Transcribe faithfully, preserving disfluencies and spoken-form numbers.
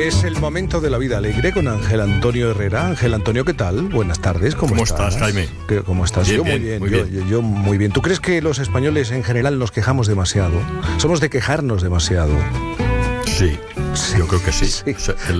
Es el momento de la vida alegre con Ángel Antonio Herrera. Ángel Antonio, ¿qué tal? Buenas tardes, ¿cómo, ¿Cómo estás? estás, Jaime? ¿Qué, ¿Cómo estás? Bien, yo muy bien, bien, muy yo, bien. Yo, yo muy bien. ¿Tú crees que los españoles en general nos quejamos demasiado? ¿Somos de quejarnos demasiado? Sí, sí, yo creo que sí. Sí. O sea, el,